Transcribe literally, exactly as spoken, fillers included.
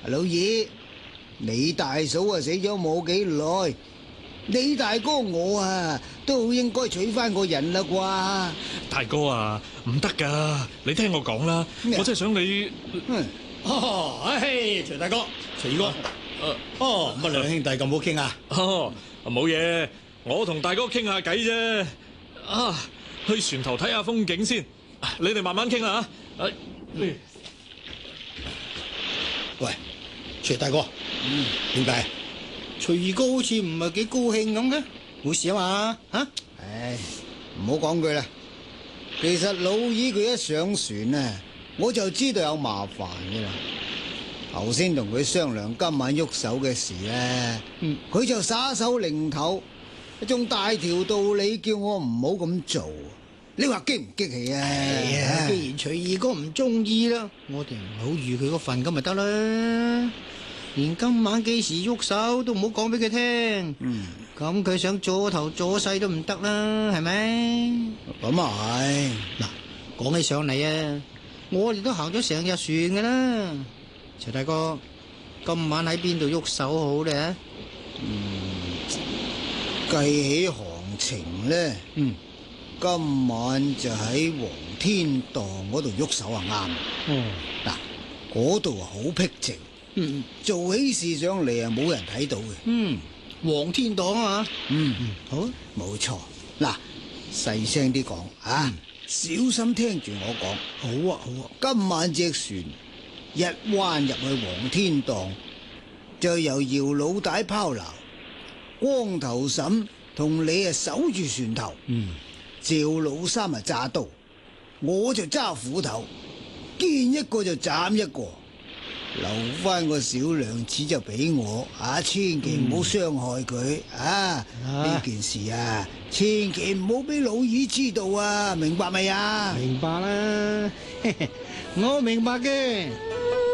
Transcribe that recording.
老二，你大嫂啊死咗冇幾耐，你大哥我啊都應該娶翻個人啦啩？ 大哥啊，唔得噶，你聽我講啦， 咩啊我真係想你。 嗯， 哦，唉，徐大哥、徐二哥， 誒哦，乜兩兄弟咁好傾啊？ 哦，冇嘢，我同大哥傾下偈啫。啊，去船頭睇下風景先，你哋慢慢傾啊。誒，嗯喂，徐大哥，嗯，點解？徐二哥好似唔係幾高興咁嘅，冇事啊嘛？吓？ 唉，唔好講句啦。其實老二佢一上船啊，我就知道有麻煩嘅啦。頭先同佢商量今晚喐手嘅事咧， 嗯， 佢就耍手擰頭，仲大條道理叫我唔好咁做。你話激唔激氣啊？ 係啊，既然徐二哥唔中意啦，我哋唔好預佢嗰份咁咪得啦。連今晚幾時喐手都唔好講俾佢聽。 嗯， 咁佢想左頭左勢都唔得啦，係咪？ 咁啊係。 嗱，講起上嚟啊，我哋都行咗成日船噶啦。徐大哥，今晚喺邊度喐手好咧？ 計起行程咧， 嗯， 今晚就喺黃天蕩嗰度喐手啊啱。 哦， 嗱，嗰度啊好僻靜， 嗯做起事上嚟啊冇人睇到嘅。 嗯，黃天檔啊， 嗯， 嗯，好， 冇錯。嗱，細聲啲講啊，小心聽住我講。 好啊，好啊， 今晚隻船一彎入去黃天蕩，就由姚老大拋錨，光頭嬸同你啊守住船頭， 嗯， 趙老三啊揸刀，我就揸斧頭，見一個就斬一個，留翻個小娘子就俾我啊！千祈唔好傷害佢啊！呢件事啊，千祈唔好俾老二知道啊！明白未啊？ 明白啦，我明白嘅。